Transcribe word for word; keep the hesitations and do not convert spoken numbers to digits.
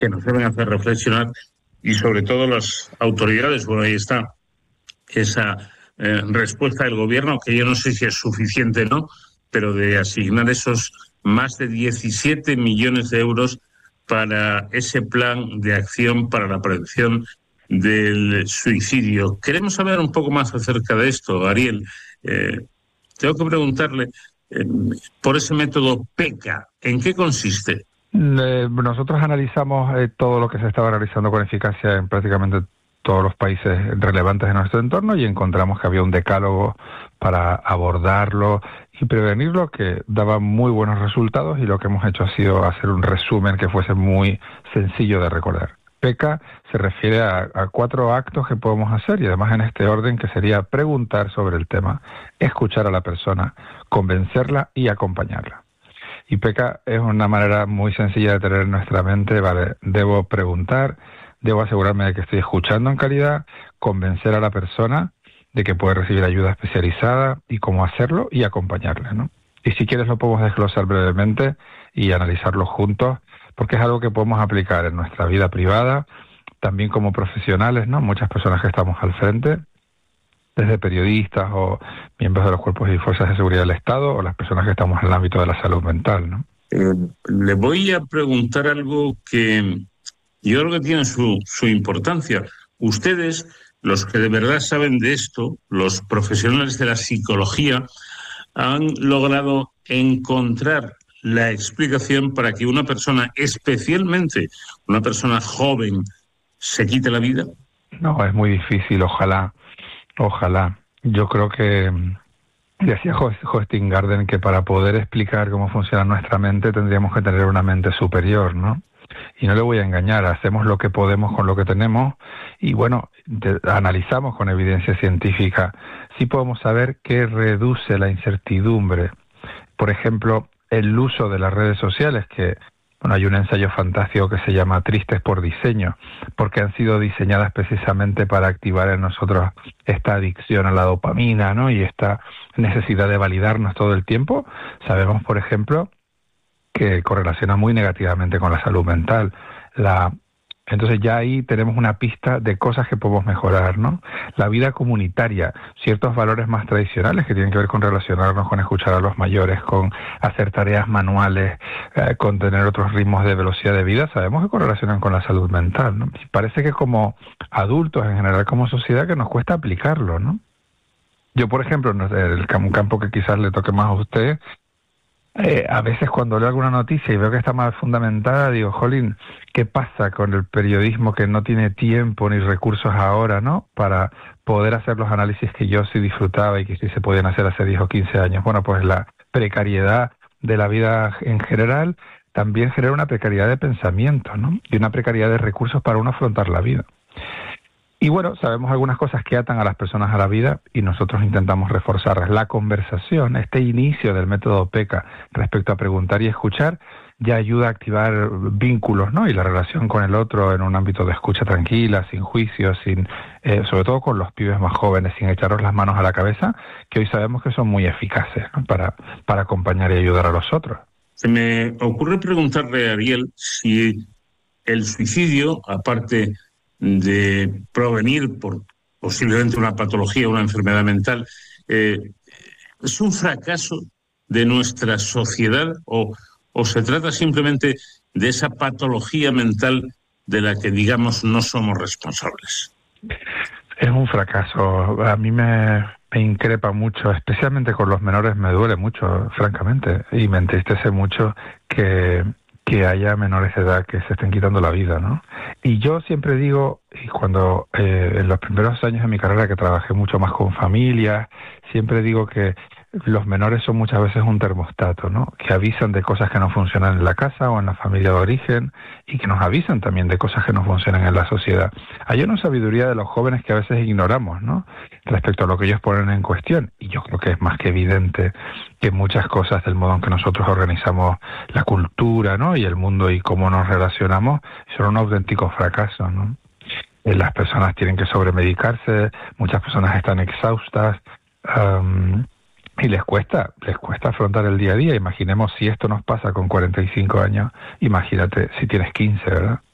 que nos deben hacer reflexionar, y sobre todo las autoridades. Bueno, ahí está esa eh, respuesta del gobierno, que yo no sé si es suficiente o no, pero de asignar esos más de diecisiete millones de euros para ese plan de acción para la prevención del suicidio. Queremos saber un poco más acerca de esto, Ariel. Eh, tengo que preguntarle eh, por ese método PECA, ¿en qué consiste? Eh, nosotros analizamos eh, todo lo que se estaba realizando con eficacia en prácticamente todos los países relevantes de nuestro entorno y encontramos que había un decálogo para abordarlo y prevenirlo que daba muy buenos resultados, y lo que hemos hecho ha sido hacer un resumen que fuese muy sencillo de recordar. PECA se refiere a, a cuatro actos que podemos hacer, y además en este orden, que sería preguntar sobre el tema, escuchar a la persona, convencerla y acompañarla. Y PECA es una manera muy sencilla de tener en nuestra mente, vale, debo preguntar, debo asegurarme de que estoy escuchando en calidad, convencer a la persona de que puede recibir ayuda especializada y cómo hacerlo, y acompañarle, ¿no? Y si quieres lo podemos desglosar brevemente y analizarlo juntos, porque es algo que podemos aplicar en nuestra vida privada, también como profesionales, ¿no? Muchas personas que estamos al frente, desde periodistas o miembros de los cuerpos y fuerzas de seguridad del Estado, o las personas que estamos en el ámbito de la salud mental, ¿no? Eh, le voy a preguntar algo que yo creo que tiene su, su importancia. Ustedes, los que de verdad saben de esto, los profesionales de la psicología, han logrado encontrar la explicación para que una persona, especialmente una persona joven, se quite la vida. No, es muy difícil, ojalá, ojalá. Yo creo que decía Hosting Garden que para poder explicar cómo funciona nuestra mente tendríamos que tener una mente superior, ¿no? Y no le voy a engañar, hacemos lo que podemos con lo que tenemos y, bueno, de, analizamos con evidencia científica. Sí podemos saber que reduce la incertidumbre. Por ejemplo, el uso de las redes sociales, que, bueno, hay un ensayo fantástico que se llama Tristes por diseño, porque han sido diseñadas precisamente para activar en nosotros esta adicción a la dopamina, ¿no? Y esta necesidad de validarnos todo el tiempo. Sabemos, por ejemplo, que correlaciona muy negativamente con la salud mental. La, entonces ya ahí tenemos una pista de cosas que podemos mejorar, ¿no? La vida comunitaria, ciertos valores más tradicionales que tienen que ver con relacionarnos, con escuchar a los mayores, con hacer tareas manuales, eh, con tener otros ritmos de velocidad de vida, sabemos que correlacionan con la salud mental, ¿no? Y parece que como adultos, en general como sociedad, que nos cuesta aplicarlo, ¿no? Yo, por ejemplo, no sé, el, un campo que quizás le toque más a usted, Eh, a veces cuando leo alguna noticia y veo que está mal fundamentada, digo, jolín, ¿qué pasa con el periodismo que no tiene tiempo ni recursos ahora, ¿no?, para poder hacer los análisis que yo sí disfrutaba y que sí se podían hacer hace diez o quince años? Bueno, pues la precariedad de la vida en general también genera una precariedad de pensamiento, ¿no?, y una precariedad de recursos para uno afrontar la vida. Y bueno, sabemos algunas cosas que atan a las personas a la vida y nosotros intentamos reforzarlas. La conversación, este inicio del método PECA respecto a preguntar y escuchar, ya ayuda a activar vínculos, ¿no? Y la relación con el otro en un ámbito de escucha tranquila, sin juicios, sin, eh, sobre todo con los pibes más jóvenes, sin echarnos las manos a la cabeza, que hoy sabemos que son muy eficaces, ¿no?, para, para acompañar y ayudar a los otros. Se me ocurre preguntarle a Ariel si el suicidio, aparte de provenir por posiblemente una patología, una enfermedad mental, eh, ¿es un fracaso de nuestra sociedad o, o se trata simplemente de esa patología mental de la que, digamos, no somos responsables? Es un fracaso. A mí me, me increpa mucho, especialmente con los menores me duele mucho, francamente, y me entristece mucho que... que haya menores de edad que se estén quitando la vida, ¿no? Y yo siempre digo, y cuando eh, en los primeros años de mi carrera que trabajé mucho más con familias, siempre digo que los menores son muchas veces un termostato, ¿no?, que avisan de cosas que no funcionan en la casa o en la familia de origen y que nos avisan también de cosas que no funcionan en la sociedad. Hay una sabiduría de los jóvenes que a veces ignoramos, ¿no?, respecto a lo que ellos ponen en cuestión, y yo creo que es más que evidente que muchas cosas del modo en que nosotros organizamos la cultura, ¿no?, y el mundo y cómo nos relacionamos son un auténtico fracaso, ¿no? Las personas tienen que sobremedicarse, muchas personas están exhaustas, um, y les cuesta, les cuesta afrontar el día a día. Imaginemos si esto nos pasa con cuarenta y cinco años, imagínate si tienes quince, ¿verdad?